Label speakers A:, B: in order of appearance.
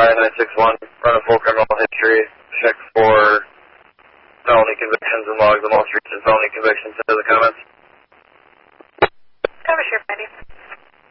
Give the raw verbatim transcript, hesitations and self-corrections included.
A: five nine six one, run a full criminal history, check for felony convictions and log the most recent felony convictions into the comments.